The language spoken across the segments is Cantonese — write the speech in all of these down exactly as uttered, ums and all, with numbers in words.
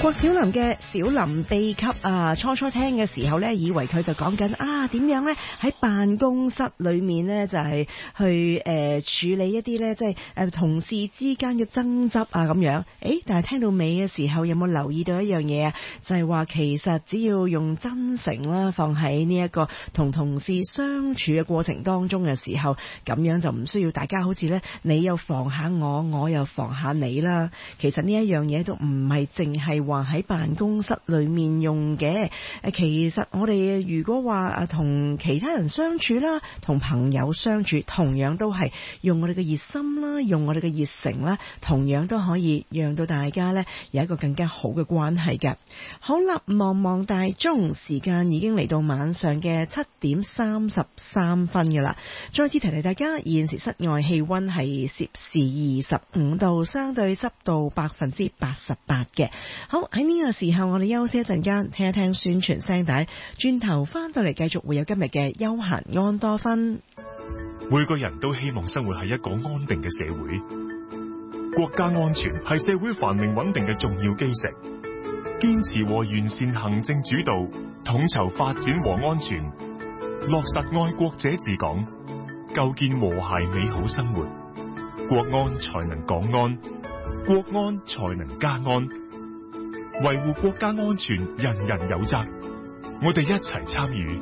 郭小霖嘅小霖秘笈啊，初初聽嘅時候呢，以為佢就講緊啊點樣呢喺辦公室裏面呢，就係、是、去誒、呃、處理一啲呢，即係誒同事之間嘅爭執啊咁樣。誒，但係聽到尾嘅時候，有冇留意到一樣嘢啊？就係、是、話其實只要用真誠啦，放喺呢一個同同事相處嘅過程當中嘅時候，咁樣就唔需要大家好似呢，你又防下我，我又防下你啦。其實呢一樣嘢都唔係淨係話喺辦公室裏面用嘅。誒，其實我哋如果話啊同其他人相處啦，同朋友相處，同樣都係用我哋嘅熱心啦，用我哋嘅熱誠啦，同樣都可以讓到大家呢有一個更加好嘅關係嘅。好啦，望望大鐘，時間已經嚟到晚上嘅七點三十三分嘅啦。再次提提大家，現時室外氣溫係攝氏二十五度，相對濕度百分之八十八嘅。好，喺呢個時候，我哋休息一陣間，聽一聽宣傳聲帶，轉頭翻到嚟繼續會有今日嘅休閒安多芬。 每個人都希望生活喺一個安定嘅社會，國家安全係社會繁榮穩定嘅重要基石。堅持和完善行政主導，統籌發展和安全，落實愛國者治港，構建和諧美好生活，國安才能港安，國安才能家安。維護國家安全，人人有責，我哋一齊參與。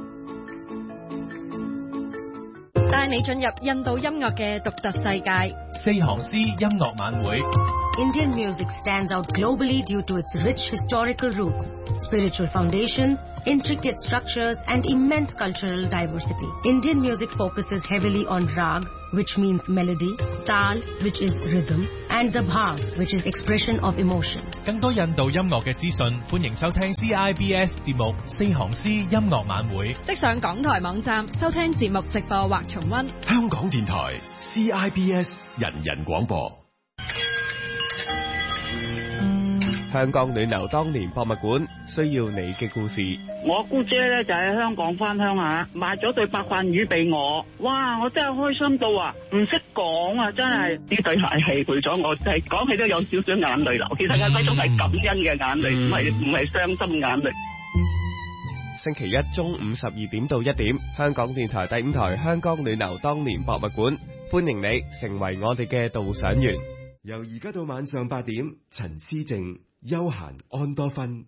帶你進入印度音樂嘅獨特世界。 四行詩音樂晚會。 Indian music stands out globally due to its rich historical roots, spiritual foundations, intricate structures, and immense cultural diversity. Indian music focuses heavily on rag, which means melody, tal, which is rhythm, and the bhav, which is expression of emotion. 更多印度音樂嘅資訊，歡迎收聽 C I B S 節目《四行詩音樂晚會》。 即上港台網站收聽節目直播或重溫。 香港電台 C I B S 人人廣播。 香港暖流當年博物館需要你嘅故事。 我姑姐咧就喺香港翻鄉下，買咗對白飯魚俾我，哇！我真係開心到啊，唔識講啊，真係呢對鞋係陪咗我，係講起都有少少眼淚流。其實係嗰種係感恩嘅眼淚，唔係唔係傷心眼淚。 星期一中午十二點到一點，香港電台第五台香港暖流當年博物館，歡迎你成為我哋嘅導賞員。 由而家到晚上八點，陳思靜休閒安多芬。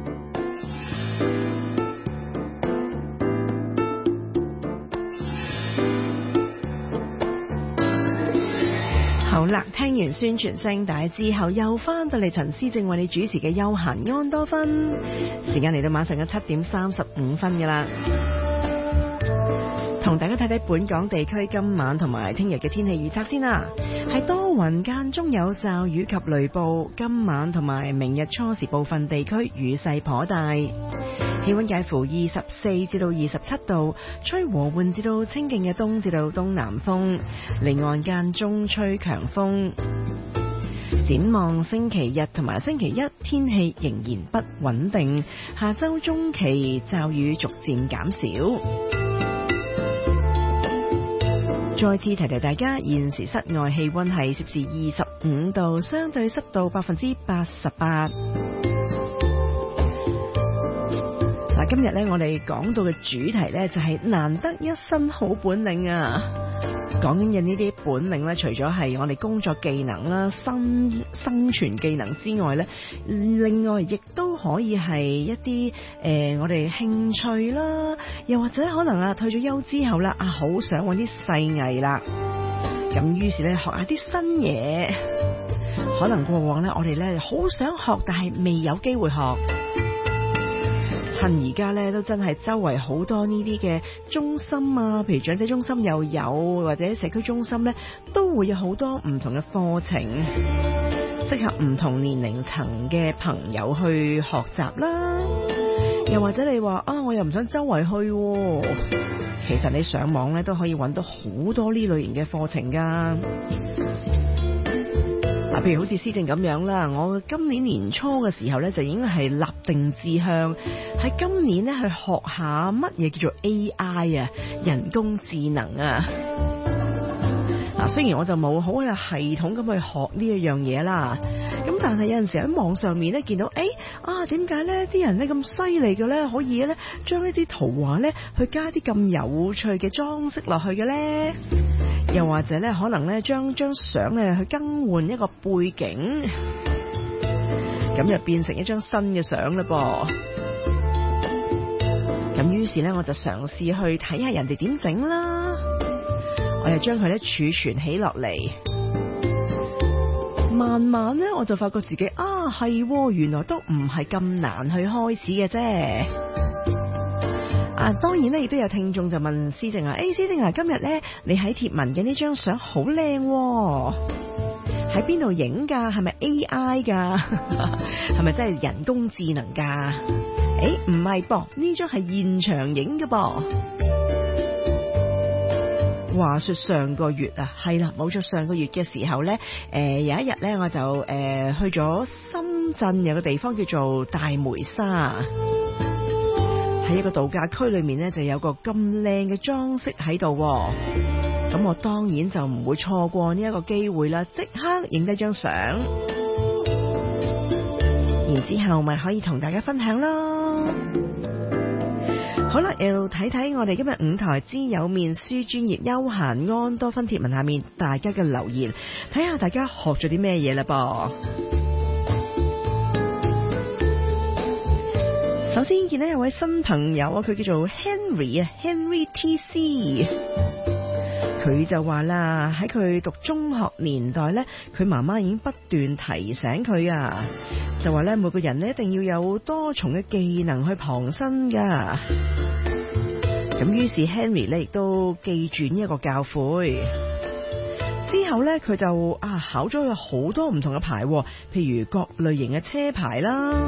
好啦，聽完宣傳聲帶之後，又翻到嚟陳思正為你主持嘅休閒安多芬。時間嚟到晚上嘅七點三十五分㗎啦。同大家睇睇本港地區今晚同埋聽日嘅天氣預測先啦，係多雲間中有驟雨及雷暴，今晚同埋明日初時部分地區雨勢頗大，氣溫介乎二十四至到二十七度，吹和緩至到清勁嘅東至到東南風，離岸間中吹強風。展望星期日同埋星期一天氣仍然不穩定，下周中期驟雨逐漸減少。再次提提大家，現時室外氣溫係攝氏二十五度，相對濕度百分之八十八。嗱，今日咧我哋講到嘅主題咧就係難得一身好本領啊！講緊嘅呢啲本領咧，除咗係我哋工作技能啦、生生存技能之外咧，另外亦都可以係一啲誒、呃、我哋興趣啦，又或者可能啊退咗休之後啦，啊好想搵啲細藝啦，咁於是咧學下啲新嘢，可能過往咧我哋咧好想學，但係未有機會學。趁而家咧都真係周圍好多呢啲嘅中心啊，譬如長者中心又有，或者社區中心咧都會有好多唔同嘅課程，適合唔同年齡層嘅朋友去學習啦。又或者你話啊，我又唔想周圍去喎，其實你上網咧都可以揾到好多呢類型嘅課程噶。嗱，譬如好似思正咁樣啦，我今年年初嘅時候咧就已經係立定志向，喺今年咧去學下乜嘢叫做 A I 啊，人工智能啊。嗱，雖然我就冇好有系統咁去學呢一樣嘢啦，咁但係有陣時喺網上面咧見到，誒啊點解咧啲人咧咁犀利嘅咧，可以咧將呢啲圖畫咧去加啲咁有趣嘅裝飾落去嘅咧？又或者咧可能咧將張相咧去更換一個背景，咁就變成一張新嘅相啦噃。咁於是咧我就嘗試去睇下人哋點整啦，我又將佢咧儲存起落嚟。慢慢咧，我就發覺自己啊係，原來都唔係咁難去開始嘅啫。啊，當然咧，亦都有聽眾就問施靜啊，誒，施靜啊，今日咧你喺貼文嘅呢張相好靚，喺邊度影噶？係咪 A I 噶？係咪真係人工智能噶？誒，唔係噃，呢張係現場影嘅噃。話說上個月啊，係啦，冇錯，上個月嘅時候呢，誒、呃、有一日呢，我就誒、呃、去咗深圳有個地方叫做大梅沙，喺一個度假區裏面呢，就有個咁靚嘅裝飾喺度，咁我當然就唔會錯過呢一個機會啦，即刻影低張相，然之後咪可以同大家分享咯。好啦，又睇睇我哋今日五台之有面書專頁休閒安多芬貼文下面大家嘅留言，睇下大家學咗啲咩嘢啦噃。首先見到有位新朋友啊，佢叫做 Henry 啊 ，Henry T C。佢就話啦，喺佢讀中學年代呢，佢媽媽已經不斷提醒佢啊，就話呢，每個人呢一定要有多重嘅技能去傍身噶。咁於是 Henry 呢亦都記住呢一個教誨。之後呢，佢就啊考咗有好多唔同嘅牌，譬如各類型嘅車牌啦。